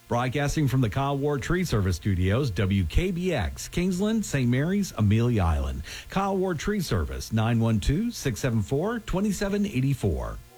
Broadcasting from the Kyle Ward Tree Service Studios, WKBX, Kingsland, St. Mary's, Amelia Island. Kyle Ward Tree Service, 912-674-2784.